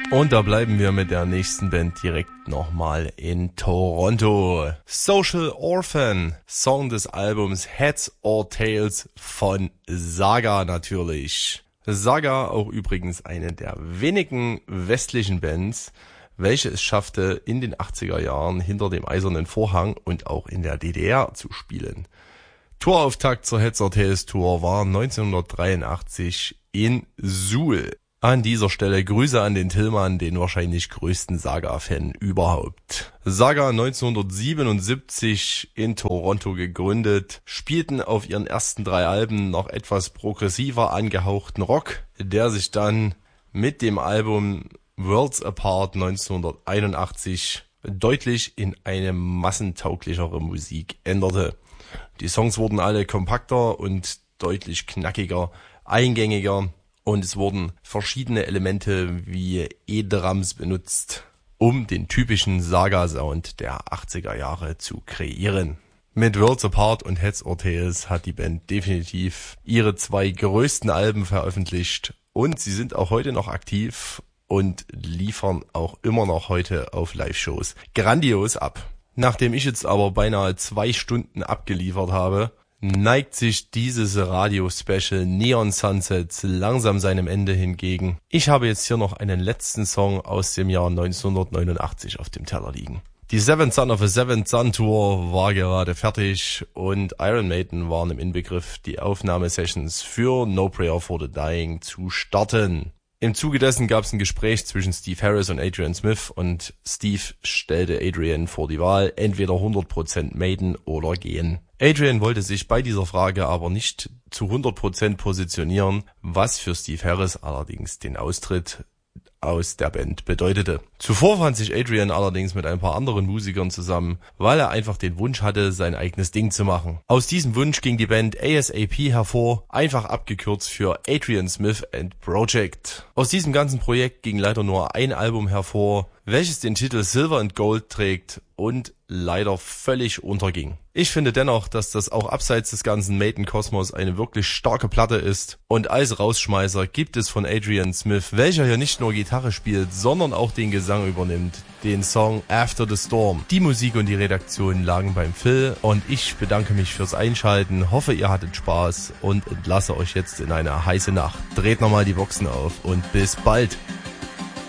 Und da bleiben wir mit der nächsten Band direkt nochmal in Toronto. Social Orphan, Song des Albums Heads or Tails von Saga natürlich. Saga auch übrigens eine der wenigen westlichen Bands, welche es schaffte, in den 80er Jahren hinter dem Eisernen Vorhang und auch in der DDR zu spielen. Tourauftakt zur Heads or Tails Tour war 1983 in Suhl. An dieser Stelle Grüße an den Tillmann, den wahrscheinlich größten Saga-Fan überhaupt. Saga 1977 in Toronto gegründet, spielten auf ihren ersten 3 Alben noch etwas progressiver angehauchten Rock, der sich dann mit dem Album Worlds Apart 1981 deutlich in eine massentauglichere Musik änderte. Die Songs wurden alle kompakter und deutlich knackiger, eingängiger. Und es wurden verschiedene Elemente wie E-Drums benutzt, um den typischen Saga-Sound der 80er Jahre zu kreieren. Mit Worlds Apart und Heads or Tails hat die Band definitiv ihre 2 größten Alben veröffentlicht und sie sind auch heute noch aktiv und liefern auch immer noch heute auf Live-Shows grandios ab. Nachdem ich jetzt aber beinahe 2 Stunden abgeliefert habe, neigt sich dieses Radio-Special Neon Sunsets langsam seinem Ende hingegen. Ich habe jetzt hier noch einen letzten Song aus dem Jahr 1989 auf dem Teller liegen. Die Seventh Son of a Seventh Son Tour war gerade fertig und Iron Maiden waren im Inbegriff, die Aufnahmesessions für No Prayer for the Dying zu starten. Im Zuge dessen gab es ein Gespräch zwischen Steve Harris und Adrian Smith und Steve stellte Adrian vor die Wahl, entweder 100% Maiden oder gehen. Adrian wollte sich bei dieser Frage aber nicht zu 100% positionieren, was für Steve Harris allerdings den Austritt aus der Band bedeutete. Zuvor fand sich Adrian allerdings mit ein paar anderen Musikern zusammen, weil er einfach den Wunsch hatte, sein eigenes Ding zu machen. Aus diesem Wunsch ging die Band ASAP hervor, einfach abgekürzt für Adrian Smith and Project. Aus diesem ganzen Projekt ging leider nur ein Album hervor, welches den Titel Silver and Gold trägt und leider völlig unterging. Ich finde dennoch, dass das auch abseits des ganzen Maiden-Kosmos eine wirklich starke Platte ist und als Rausschmeißer gibt es von Adrian Smith, welcher hier nicht nur Gitarre spielt, sondern auch den Gesang übernimmt, den Song After the Storm. Die Musik und die Redaktion lagen beim Phil und ich bedanke mich fürs Einschalten, hoffe ihr hattet Spaß und entlasse euch jetzt in eine heiße Nacht. Dreht nochmal die Boxen auf und bis bald.